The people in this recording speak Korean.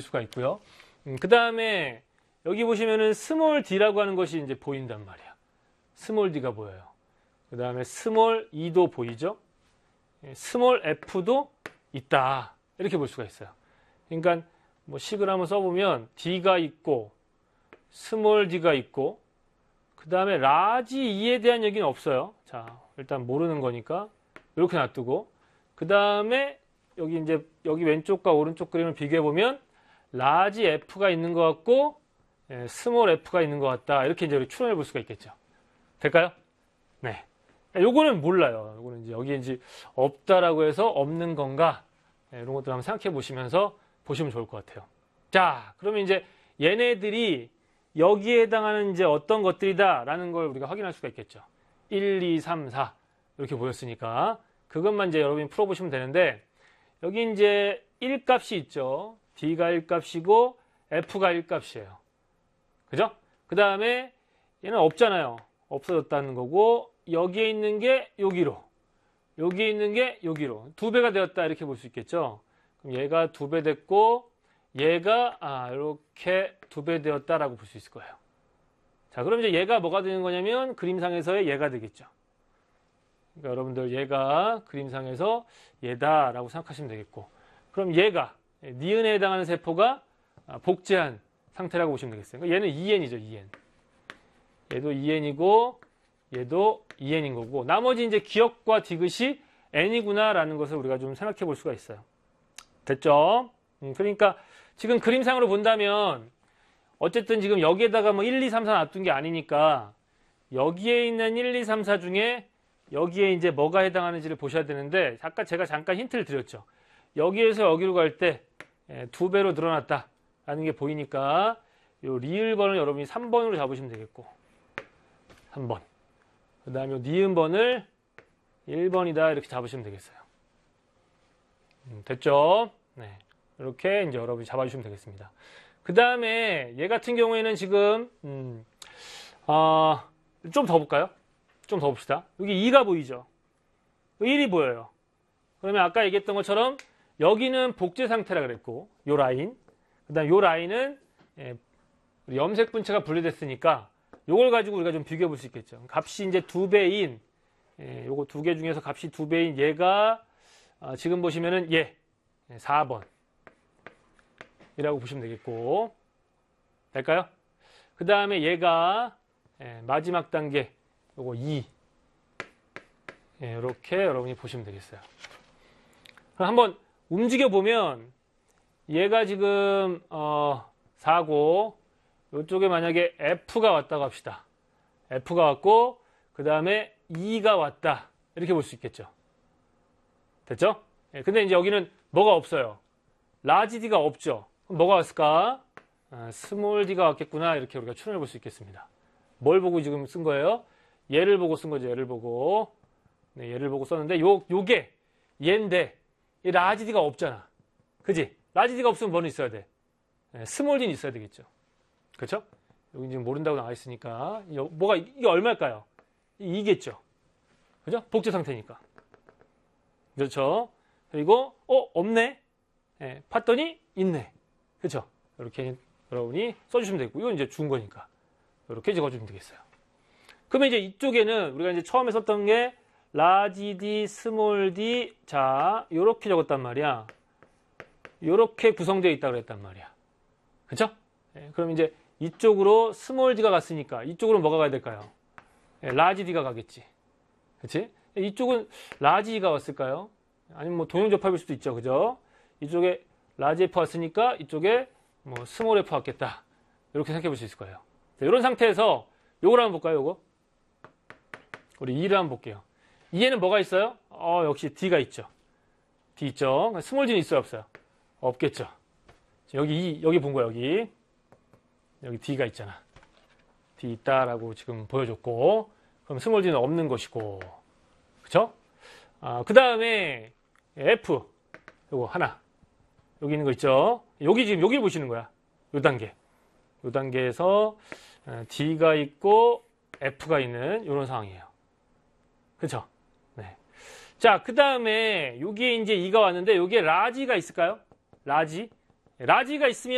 수가 있고요. 그 다음에 여기 보시면은 스몰 d라고 하는 것이 이제 보인단 말이야. 스몰 d가 보여요. 그 다음에 스몰 e도 보이죠? 스몰 f도 있다. 이렇게 볼 수가 있어요. 그러니까 뭐 식을 한번 써보면 d가 있고 스몰 d가 있고 그 다음에 라지 e에 대한 얘기는 없어요. 자, 일단 모르는 거니까 이렇게 놔두고 그 다음에 여기 이제 여기 왼쪽과 오른쪽 그림을 비교해 보면 라지 f가 있는 것 같고 스몰 f가 있는 것 같다. 이렇게 이제 추론해 볼 수가 있겠죠. 될까요? 네. 요거는 몰라요. 요거는 이제 여기에 이제 없다라고 해서 없는 건가? 이런 것들 한번 생각해 보시면서 보시면 좋을 것 같아요. 자, 그러면 이제 얘네들이 여기에 해당하는 이제 어떤 것들이다라는 걸 우리가 확인할 수가 있겠죠. 1, 2, 3, 4 이렇게 보였으니까 그것만 이제 여러분이 풀어보시면 되는데 여기 이제 1값이 있죠. d가 1값이고 f가 1값이에요. 그죠? 그 다음에 얘는 없잖아요. 없어졌다는 거고 여기에 있는 게 여기로 여기에 있는 게 여기로 2배가 되었다 이렇게 볼 수 있겠죠. 그럼 얘가 2배 됐고 얘가 이렇게 2배 되었다라고 볼 수 있을 거예요. 자, 그럼 이제 얘가 뭐가 되는 거냐면 그림상에서의 얘가 되겠죠. 그러니까 여러분들 얘가 그림상에서 얘다라고 생각하시면 되겠고 그럼 얘가 니은에 해당하는 세포가 복제한 상태라고 보시면 되겠어요. 그러니까 얘는 2n이죠. 2n. 얘도 2n이고 얘도 2n인 거고 나머지 이제 기억과 디귿이 n이구나라는 것을 우리가 좀 생각해 볼 수가 있어요. 됐죠? 그러니까 지금 그림상으로 본다면 어쨌든 지금 여기에다가 뭐 1, 2, 3, 4 놔둔 게 아니니까 여기에 있는 1, 2, 3, 4 중에 여기에 이제 뭐가 해당하는지를 보셔야 되는데 아까 제가 잠깐 힌트를 드렸죠. 여기에서 여기로 갈 때 2배로 늘어났다라는 게 보이니까 요 리을번을 여러분이 3번으로 잡으시면 되겠고 3번. 그 다음에 요 니은번을 1번이다 이렇게 잡으시면 되겠어요. 됐죠? 네. 이렇게 이제 여러분이 잡아주시면 되겠습니다. 그 다음에 얘 같은 경우에는 지금 좀 더 볼까요? 좀 더 봅시다. 여기 2가 보이죠? 1이 보여요. 그러면 아까 얘기했던 것처럼 여기는 복제 상태라 그랬고 요 라인 그 다음에 요 라인은 염색 분체가 분리됐으니까 요걸 가지고 우리가 좀 비교해 볼 수 있겠죠. 값이 이제 2배인 요거 두 개 중에서 값이 2배인 얘가 지금 보시면은 얘 4번 이라고 보시면 되겠고 될까요? 그 다음에 얘가 마지막 단계 요거 2 이렇게 여러분이 보시면 되겠어요. 그럼 한번 움직여 보면 얘가 지금 4고 이쪽에 만약에 F가 왔다고 합시다. F가 왔고 그 다음에 2가 왔다 이렇게 볼 수 있겠죠. 됐죠? 근데 이제 여기는 뭐가 없어요. 라지 D가 없죠. 그럼 뭐가 왔을까? 스몰 D가 왔겠구나 이렇게 우리가 추론해 볼 수 있겠습니다. 뭘 보고 지금 쓴 거예요? 얘를 보고 쓴 거죠. 얘를 보고 얘를 보고 썼는데 요게 얘인데 이 라지 D가 없잖아. 그지? 라지 D가 없으면 뭐는 있어야 돼? 스몰 D는 있어야 되겠죠. 그렇죠? 여기 지금 모른다고 나와 있으니까 뭐가 이게 얼마일까요? 이겠죠. 그죠? 복제 상태니까. 그렇죠? 그리고 없네. 팠더니 있네. 그렇죠? 이렇게 여러분이 써주시면 되고 이건 이제 준 거니까 이렇게 적어주면 되겠어요. 그러면 이제 이쪽에는 우리가 이제 처음에 썼던 게 라지 D, 스몰 D 자 이렇게 적었단 말이야. 이렇게 구성되어 있다고 그랬단 말이야. 그렇죠? 그럼 이제 이쪽으로 스몰 D가 갔으니까 이쪽으로 뭐가 가야 될까요? 라지 D가 가겠지. 그렇지? 이쪽은 라지 E가 왔을까요? 아니면 뭐 동형 접합일 수도 있죠. 그죠? 이쪽에 라지 F 왔으니까 이쪽에 뭐 스몰 F 왔겠다. 이렇게 생각해 볼 수 있을 거예요. 자, 이런 상태에서 요걸 한번 볼까요? 요거. 우리 2를 한번 볼게요. 2에는 뭐가 있어요? 역시 D가 있죠. D 있죠. 스몰 D는 있어요, 없어요? 없겠죠. 여기 본 거야, 여기. 여기 D가 있잖아. D 있다라고 지금 보여줬고, 그럼 스몰 D는 없는 것이고, 그쵸? 그 다음에 F, 요거 하나. 여기 있는 거 있죠? 여기 지금 여기 보시는 거야. 요 단계. 요 단계에서 D가 있고 F가 있는 이런 상황이에요. 그쵸? 네. 자, 그 다음에 여기에 이제 2가 왔는데 여기에 라지가 있을까요? 라지가 있으면